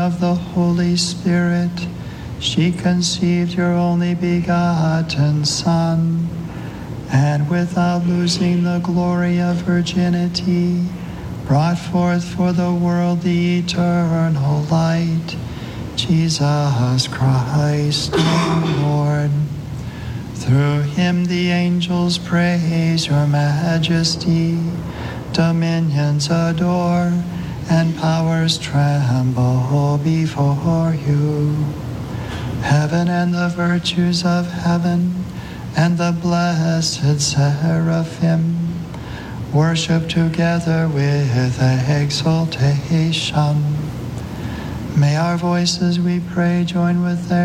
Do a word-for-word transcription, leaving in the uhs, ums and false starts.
of the Holy Spirit, she conceived your only begotten Son, and without losing the glory of virginity, brought forth for the world the eternal light, Jesus Christ our Lord. Through him the angels praise your majesty, dominions adore, and powers tremble before you. Heaven and the virtues of heaven and the blessed seraphim worship together with exaltation. May our voices, we pray, join with their